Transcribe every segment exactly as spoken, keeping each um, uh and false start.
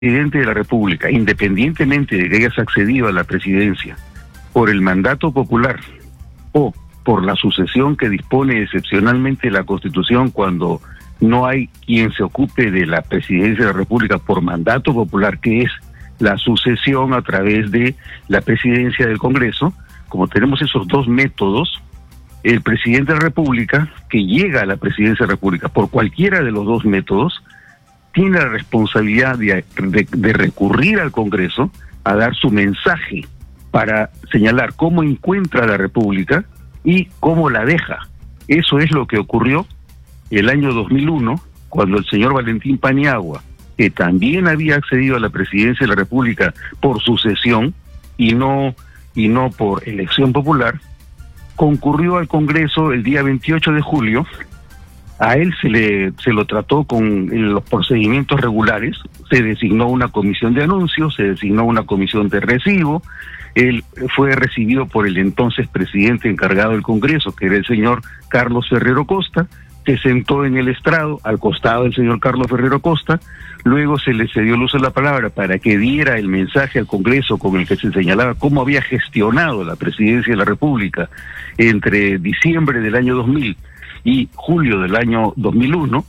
presidente de la República, independientemente de que hayas accedido a la presidencia por el mandato popular o por la sucesión que dispone excepcionalmente la Constitución cuando no hay quien se ocupe de la presidencia de la República por mandato popular, que es la sucesión a través de la presidencia del Congreso, como tenemos esos dos métodos, el presidente de la República, que llega a la presidencia de la República por cualquiera de los dos métodos, tiene la responsabilidad de, de, de recurrir al Congreso a dar su mensaje para señalar cómo encuentra la República y cómo la deja. Eso es lo que ocurrió el año dos mil uno, cuando el señor Valentín Paniagua, que también había accedido a la presidencia de la República por sucesión y no, y no por elección popular, concurrió al Congreso el día veintiocho de julio. A él se le se lo trató con los procedimientos regulares, se designó una comisión de anuncios, se designó una comisión de recibo, él fue recibido por el entonces presidente encargado del Congreso, que era el señor Carlos Ferrero Costa, se sentó en el estrado al costado del señor Carlos Ferrero Costa, luego se le cedió el uso de la palabra para que diera el mensaje al Congreso con el que se señalaba cómo había gestionado la presidencia de la República entre diciembre del año dos mil y julio del año dos mil uno.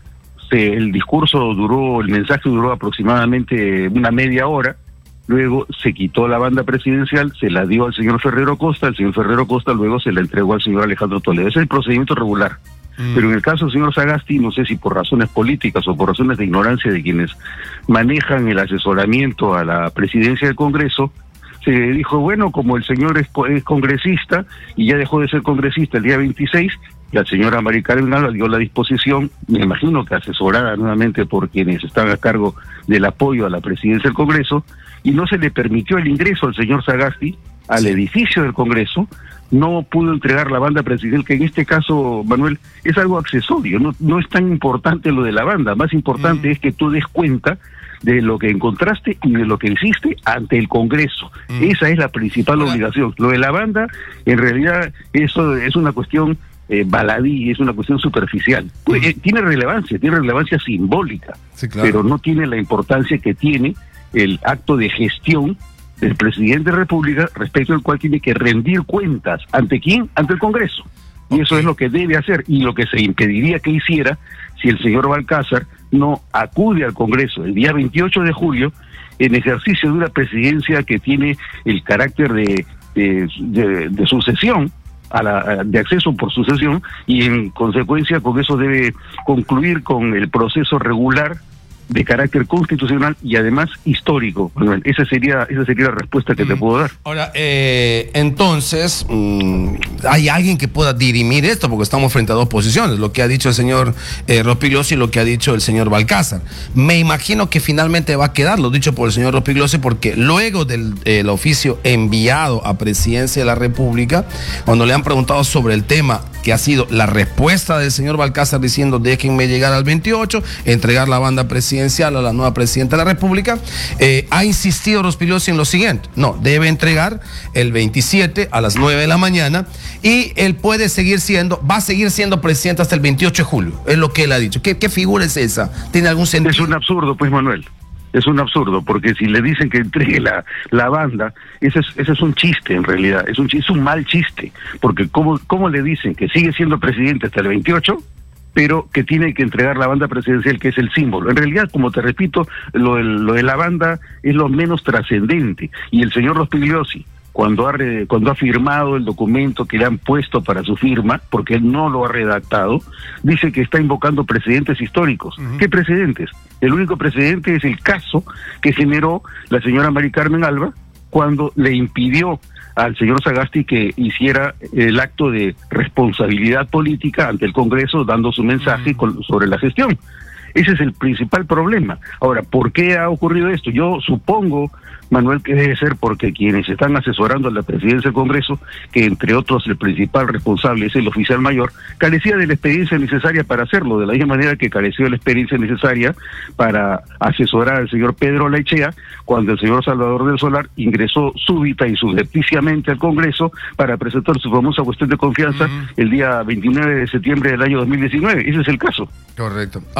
Se, el discurso duró, el mensaje duró aproximadamente una media hora, luego se quitó la banda presidencial, se la dio al señor Ferrero Costa, el señor Ferrero Costa luego se la entregó al señor Alejandro Toledo. Ese es el procedimiento regular. Mm. Pero en el caso del señor Sagasti, no sé si por razones políticas o por razones de ignorancia de quienes manejan el asesoramiento a la presidencia del Congreso, se dijo, bueno, como el señor es, es congresista y ya dejó de ser congresista el día veintiséis, la señora Mari Carmen Alba dio la disposición, me imagino que asesorada nuevamente por quienes están a cargo del apoyo a la presidencia del Congreso, y no se le permitió el ingreso al señor Sagasti al edificio del Congreso, no pudo entregar la banda presidencial, que en este caso, Manuel, es algo accesorio, no, no es tan importante lo de la banda, más importante mm. es que tú des cuenta de lo que encontraste y de lo que hiciste ante el Congreso. Mm. Esa es la principal Hola. obligación. Lo de la banda, en realidad, eso es una cuestión eh, baladí, es una cuestión superficial. Pues, eh, tiene relevancia, tiene relevancia simbólica, sí, claro. pero no tiene la importancia que tiene el acto de gestión del presidente de la República, respecto al cual tiene que rendir cuentas. ¿Ante quién? Ante el Congreso. Y okay. eso es lo que debe hacer, y lo que se impediría que hiciera si el señor Balcázar no acude al Congreso el día veintiocho de julio en ejercicio de una presidencia que tiene el carácter de, de, de, de sucesión, a la, de acceso por sucesión, y en consecuencia con eso debe concluir con el proceso regular de carácter constitucional y además histórico, Manuel. Esa sería, esa sería la respuesta que mm. te puedo dar. Ahora, eh, entonces, mmm, ¿hay alguien que pueda dirimir esto? Porque estamos frente a dos posiciones, lo que ha dicho el señor eh, Rospigliosi y lo que ha dicho el señor Balcázar. Me imagino que finalmente va a quedar lo dicho por el señor Rospigliosi, porque luego del el oficio enviado a Presidencia de la República, cuando le han preguntado sobre el tema, que ha sido la respuesta del señor Balcázar diciendo déjenme llegar al veintiocho, entregar la banda presidencial a la nueva presidenta de la República, eh, ha insistido Rospigliosi en lo siguiente: no, debe entregar el veintisiete a las nueve de la mañana y él puede seguir siendo, va a seguir siendo presidente hasta el veintiocho de julio, es lo que él ha dicho. ¿Qué, qué figura es esa? ¿Tiene algún sentido? Es un absurdo, pues, Manuel. Es un absurdo, porque si le dicen que entregue la, la banda, ese es, ese es un chiste en realidad, es un, es un mal chiste, porque ¿cómo, cómo le dicen que sigue siendo presidente hasta el veintiocho, pero que tiene que entregar la banda presidencial, que es el símbolo? En realidad, como te repito, lo de, lo de la banda es lo menos trascendente, y el señor Rospigliosi, cuando ha, re, cuando ha firmado el documento que le han puesto para su firma, porque él no lo ha redactado, dice que está invocando precedentes históricos. Uh-huh. ¿Qué precedentes? El único precedente es el caso que generó la señora Mari Carmen Alba cuando le impidió al señor Sagasti que hiciera el acto de responsabilidad política ante el Congreso, dando su mensaje uh-huh. con, sobre la gestión. Ese es el principal problema. Ahora, ¿por qué ha ocurrido esto? Yo supongo, Manuel, que debe ser porque quienes están asesorando a la presidencia del Congreso, que entre otros el principal responsable es el oficial mayor, carecía de la experiencia necesaria para hacerlo, de la misma manera que careció de la experiencia necesaria para asesorar al señor Pedro Laichea, cuando el señor Salvador del Solar ingresó súbita y subrepticiamente al Congreso para presentar su famosa cuestión de confianza uh-huh. el día veintinueve de septiembre del año dos mil diecinueve. Ese es el caso. Correcto. Ahora,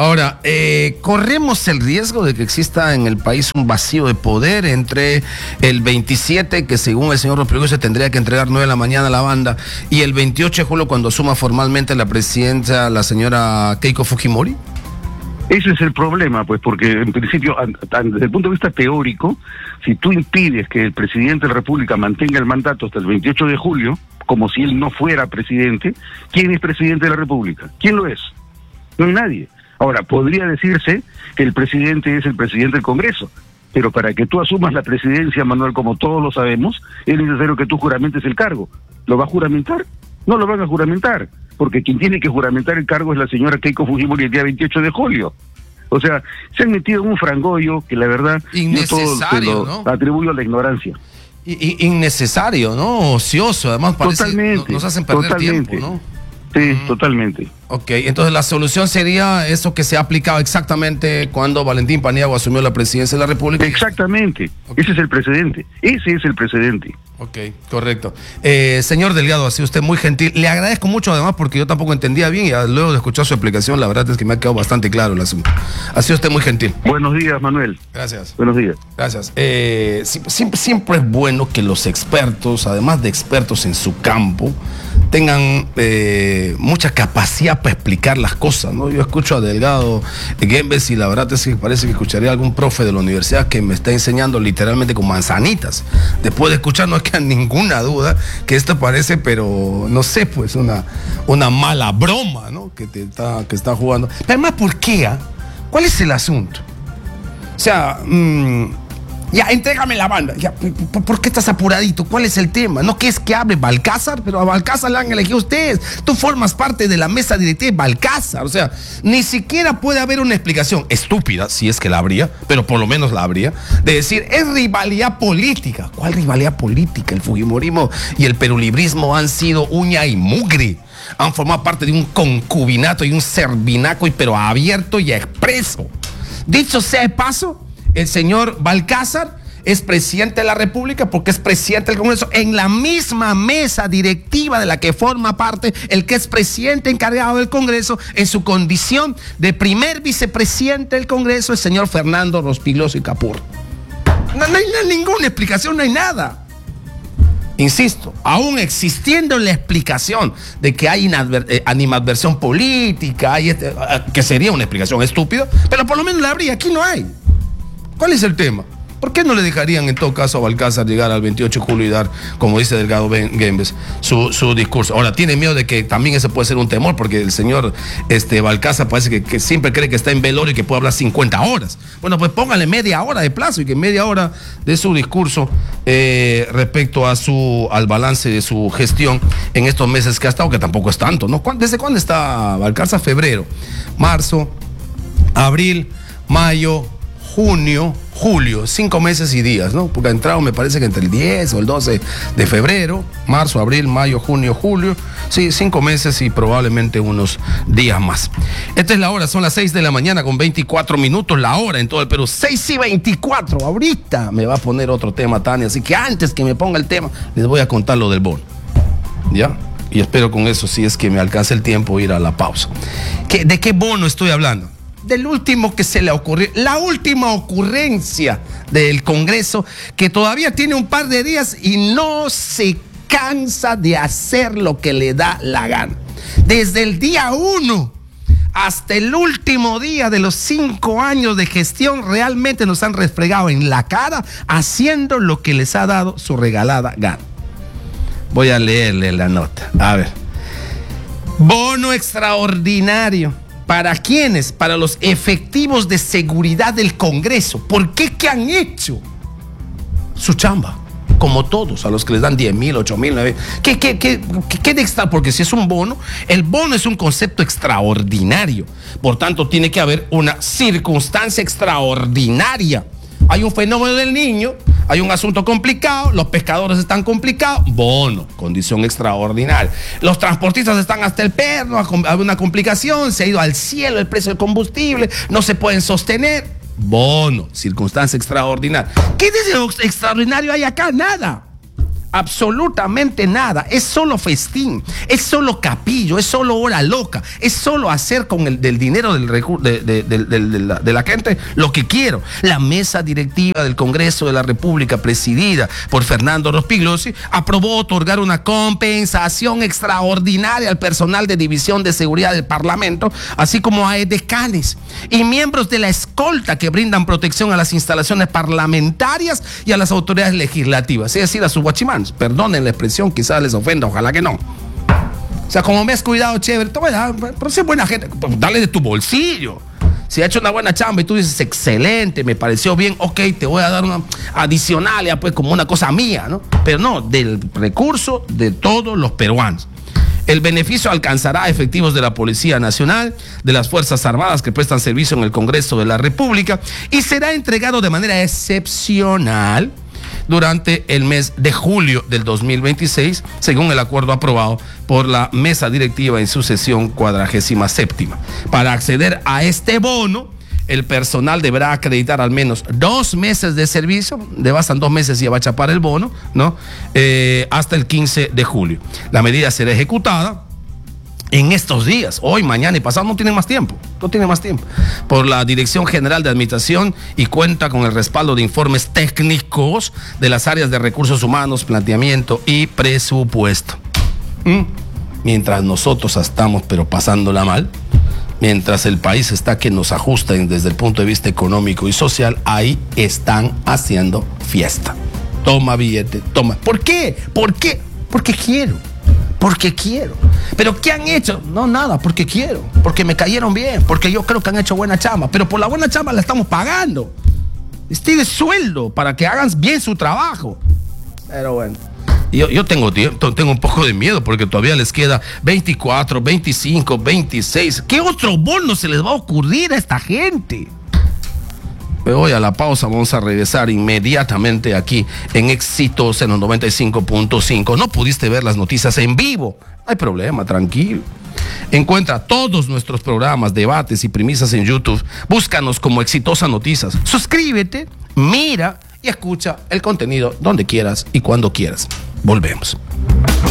eh, corremos el riesgo de que exista en el país un vacío de poder entre el veintisiete, que según el señor Rospigliosi se tendría que entregar nueve de la mañana a la banda, y el veintiocho de julio cuando asuma formalmente la presidencia la señora Keiko Fujimori. Ese es el problema, pues, porque en principio, desde el punto de vista teórico, si tú impides que el presidente de la República mantenga el mandato hasta el veintiocho de julio, como si él no fuera presidente, ¿quién es presidente de la República? ¿Quién lo es? No hay nadie. Ahora, podría decirse que el presidente es el presidente del Congreso, pero para que tú asumas la presidencia, Manuel, como todos lo sabemos, es necesario que tú juramentes el cargo. ¿Lo va a juramentar? No lo van a juramentar, porque quien tiene que juramentar el cargo es la señora Keiko Fujimori el día veintiocho de julio. O sea, se han metido en un frangollo que la verdad yo todo se lo ¿no? atribuyo a la ignorancia. Y, innecesario, ¿no? Ocioso, además parece totalmente, nos hacen perder totalmente. tiempo, ¿no? Sí, mm. totalmente. Ok, entonces la solución sería eso que se ha aplicado exactamente cuando Valentín Paniagua asumió la presidencia de la República. Exactamente, okay. Ese es el precedente, ese es el precedente. Ok, correcto. Eh, señor Delgado, ha sido usted muy gentil. Le agradezco mucho además porque yo tampoco entendía bien y luego de escuchar su explicación, la verdad es que me ha quedado bastante claro el asunto. Ha sido usted muy gentil. Buenos días, Manuel. Gracias. Buenos días. Gracias. Eh, siempre, siempre es bueno que los expertos, además de expertos en su campo, tengan eh, mucha capacidad para explicar las cosas, ¿no? Yo escucho a Delgado Guembes y la verdad es que parece que escucharía a algún profe de la universidad que me está enseñando literalmente con manzanitas. Después de escuchar no queda ninguna duda que esto parece, pero no sé, pues una, una mala broma, ¿no? Que te está, que está jugando. Pero además, ¿por qué? ¿Ah? ¿Cuál es el asunto? O sea, mmm, ya, entrégame la banda. Ya, ¿por, ¿Por qué estás apuradito? ¿Cuál es el tema? No que es que hable Balcázar, pero a Balcázar le han elegido ustedes. Tú formas parte de la mesa directiva de Balcázar. O sea, ni siquiera puede haber una explicación estúpida, si es que la habría, pero por lo menos la habría, de decir, es rivalidad política. ¿Cuál rivalidad política? El fujimorismo y el perulibrismo han sido uña y mugre. Han formado parte de un concubinato y un servinaco, pero abierto y expreso. Dicho sea de paso, el señor Balcázar es presidente de la República porque es presidente del Congreso en la misma mesa directiva de la que forma parte el que es presidente encargado del Congreso en su condición de primer vicepresidente del Congreso, el señor Fernando Rospigliosi Capurro. No, no hay no, ninguna explicación, no hay nada. Insisto, aún existiendo la explicación de que hay eh, animadversión política, hay este, que sería una explicación estúpida, pero por lo menos la habría, aquí no hay. ¿Cuál es el tema? ¿Por qué no le dejarían en todo caso a Balcázar llegar al veintiocho de julio y dar, como dice Delgado Guembes, su, su discurso? Ahora, tiene miedo de que también ese puede ser un temor, porque el señor este, Balcázar parece que, que siempre cree que está en velorio y que puede hablar cincuenta horas. Bueno, pues póngale media hora de plazo y que media hora de su discurso eh, respecto a su, al balance de su gestión en estos meses que ha estado, que tampoco es tanto, ¿no? ¿Desde cuándo está Balcázar? Febrero, marzo, abril, mayo, junio, julio, cinco meses y días, ¿no? Porque ha entrado, me parece que entre el diez o el doce de febrero, marzo, abril, mayo, junio, julio, sí, cinco meses y probablemente unos días más. Esta es la hora, son las seis de la mañana con veinticuatro minutos, la hora en todo el Perú, seis y veinticuatro. Ahorita me va a poner otro tema, Tania, así que antes que me ponga el tema, les voy a contar lo del bono, ¿ya? Y espero con eso, si es que me alcance el tiempo, ir a la pausa. ¿Qué, ¿De qué bono estoy hablando? Del último que se le ocurrió, la última ocurrencia del Congreso, que todavía tiene un par de días y no se cansa de hacer lo que le da la gana. Desde el día uno hasta el último día de los cinco años de gestión, realmente nos han refregado en la cara haciendo lo que les ha dado su regalada gana. Voy a leerle la nota. A ver. Bono extraordinario. ¿Para quiénes? Para los efectivos de seguridad del Congreso. ¿Por qué? ¿Qué han hecho? Su chamba. Como todos, a los que les dan diez mil, ocho mil, nueve. ¿Qué, qué, qué, qué, qué de extra? Porque si es un bono, el bono es un concepto extraordinario. Por tanto, tiene que haber una circunstancia extraordinaria. Hay un fenómeno del niño, hay un asunto complicado, los pescadores están complicados, bono, condición extraordinaria. Los transportistas están hasta el perno, hay una complicación, se ha ido al cielo el precio del combustible, no se pueden sostener, bono, circunstancia extraordinaria. ¿Qué de extraordinario hay acá? Nada. absolutamente nada, es solo festín, es solo capillo, es solo hora loca, es solo hacer con el del dinero del recu- de, de, de, de, de, la, de la gente lo que quiero. La mesa directiva del Congreso de la República, presidida por Fernando Rospigliosi, aprobó otorgar una compensación extraordinaria al personal de División de Seguridad del Parlamento, así como a edecanes y miembros de la escolta que brindan protección a las instalaciones parlamentarias y a las autoridades legislativas, es decir, a sus guachimán. Perdonen la expresión, quizás les ofenda, ojalá que no. O sea, como me has cuidado, chévere, toma, pero si es buena gente, pues dale de tu bolsillo. Si ha hecho una buena chamba y tú dices, excelente, me pareció bien, ok, te voy a dar una adicional, ya pues como una cosa mía, ¿no? Pero no, del recurso de todos los peruanos. El beneficio alcanzará a efectivos de la Policía Nacional, de las Fuerzas Armadas que prestan servicio en el Congreso de la República y será entregado de manera excepcional durante el mes de julio del dos mil veintiséis, según el acuerdo aprobado por la mesa directiva en su sesión cuadragésima séptima. Para acceder a este bono, el personal deberá acreditar al menos dos meses de servicio, le bastan dos meses y ya va a chapar el bono, ¿no? Eh, hasta el quince de julio. La medida será ejecutada en estos días, hoy, mañana y pasado, no tienen más tiempo, no tienen más tiempo, por la Dirección General de Administración y cuenta con el respaldo de informes técnicos de las áreas de recursos humanos, planteamiento y presupuesto. ¿Mm? Mientras nosotros estamos pero pasándola mal, mientras el país está que nos ajusten desde el punto de vista económico y social, ahí están haciendo fiesta. Toma billete, toma. ¿Por qué? ¿Por qué? Porque quiero. Porque quiero. ¿Pero qué han hecho? No, nada, porque quiero. Porque me cayeron bien. Porque yo creo que han hecho buena chamba. Pero por la buena chamba la estamos pagando. Les tienes sueldo para que hagan bien su trabajo. Pero bueno. Yo, yo tengo, tengo un poco de miedo porque todavía les queda veinticuatro, veinticinco, veintiséis. ¿Qué otro bono se les va a ocurrir a esta gente? Me voy a la pausa, vamos a regresar inmediatamente aquí en Éxitos en los noventa y cinco punto cinco. No pudiste ver las noticias en vivo, no hay problema, tranquilo. Encuentra todos nuestros programas, debates y premisas en YouTube. Búscanos como Exitosa Noticias. Suscríbete, mira y escucha el contenido donde quieras y cuando quieras. Volvemos.